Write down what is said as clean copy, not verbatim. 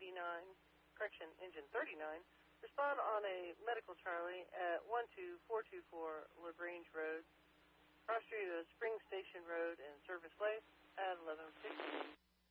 Engine 39, respond on a medical Charlie at 12424 LaGrange Road, cross street of Spring Station Road and Service Way at 11:50.